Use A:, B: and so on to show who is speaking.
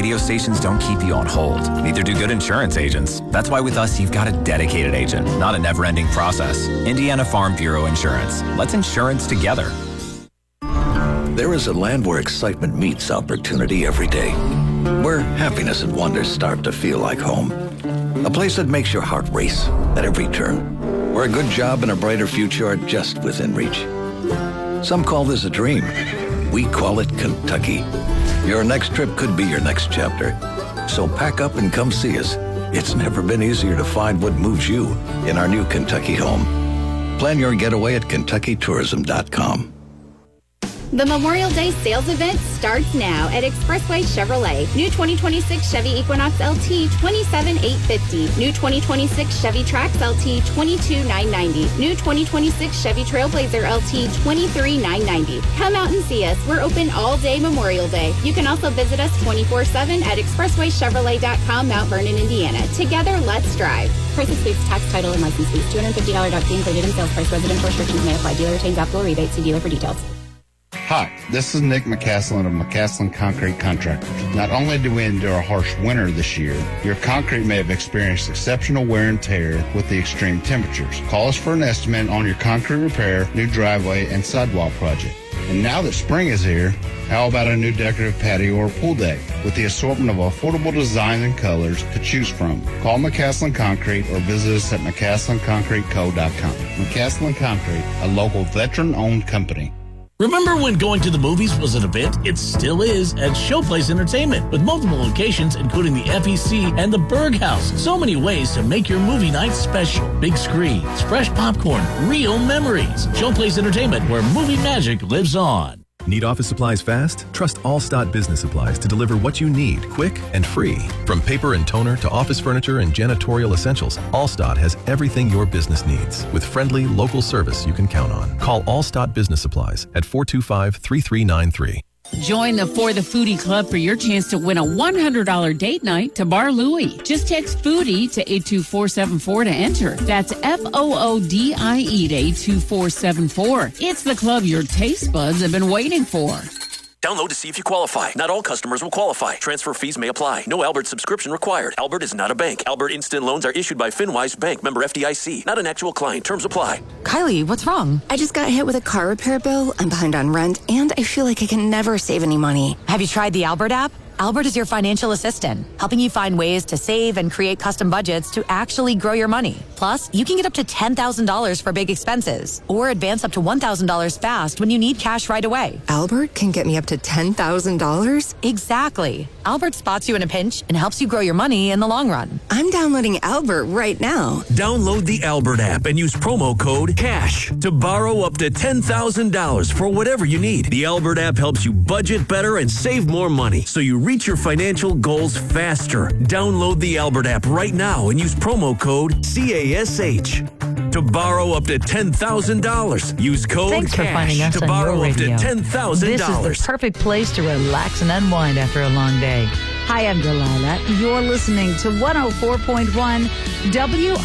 A: radio stations don't keep you on hold. Neither do good insurance agents. That's why with us, you've got a dedicated agent, not a never-ending process. Indiana Farm Bureau Insurance. Let's insurance together.
B: There is a land where excitement meets opportunity every day, where happiness and wonder start to feel like home. A place that makes your heart race at every turn, where a good job and a brighter future are just within reach. Some call this a dream. We call it Kentucky. Your next trip could be your next chapter. So pack up and come see us. It's never been easier to find what moves you in our new Kentucky home. Plan your getaway at KentuckyTourism.com.
C: The Memorial Day sales event starts now at Expressway Chevrolet. New 2026 Chevy Equinox LT, $27,850. New 2026 Chevy Trax LT, $22,990. New 2026 Chevy Trailblazer LT, $23,990. Come out and see us. We're open all day Memorial Day. You can also visit us 24/7 at expresswaychevrolet.com, Mount Vernon, Indiana. Together, let's drive. Price excludes tax, title, and license fees. $250 doc fee included in sales price. Residential restrictions may apply. Dealer retains applicable rebate. See dealer for details.
D: Hi, this is Nick McCaslin of McCaslin Concrete Contractors. Not only do we endure a harsh winter this year, your concrete may have experienced exceptional wear and tear with the extreme temperatures. Call us for an estimate on your concrete repair, new driveway, and sidewall project. And now that spring is here, how about a new decorative patio or pool deck with the assortment of affordable designs and colors to choose from? Call McCaslin Concrete or visit us at McCaslinConcreteCo.com. McCaslin Concrete, a local veteran-owned company.
E: Remember when going to the movies was an event? It still is at Showplace Entertainment, with multiple locations including the FEC and the Berg House. So many ways to make your movie night special. Big screens, fresh popcorn, real memories. Showplace Entertainment, where movie magic lives on.
F: Need office supplies fast? Trust Allstott Business Supplies to deliver what you need, quick and free. From paper and toner to office furniture and janitorial essentials, Allstott has everything your business needs, with friendly, local service you can count on. Call Allstott Business Supplies at 425-3393.
G: Join the For the Foodie Club for your chance to win a $100 date night to Bar Louie. Just text Foodie to 82474 to enter. That's FOODIE to 82474. It's the club your taste buds have been waiting for.
H: Download to see if you qualify. Not all customers will qualify. Transfer fees may apply. No Albert subscription required. Albert is not a bank. Albert Instant Loans are issued by FinWise Bank, member FDIC. Not an actual client. Terms apply.
I: Kylie, what's wrong? I just got hit with a car repair bill. I'm behind on rent, and I feel like I can never save any money.
J: Have you tried the Albert app? Albert is your financial assistant, helping you find ways to save and create custom budgets to actually grow your money. Plus, you can get up to $10,000 for big expenses or advance up to $1,000 fast when you need cash right away.
I: Albert can get me up to $10,000?
J: Exactly. Albert spots you in a pinch and helps you grow your money in the long run.
I: I'm downloading Albert right now.
H: Download the Albert app and use promo code CASH to borrow up to $10,000 for whatever you need. The Albert app helps you budget better and save more money, so you reach your financial goals faster. Download the Albert app right now and use promo code CASH to borrow up to $10,000. Use code
K: Thanks for finding
H: CASH
K: us
H: to
K: on
H: borrow
K: your
H: up to
K: radio.
H: $10,000.
K: This is the perfect place to relax and unwind after a long day. Hi, I'm Delilah. You're listening to 104.1 W.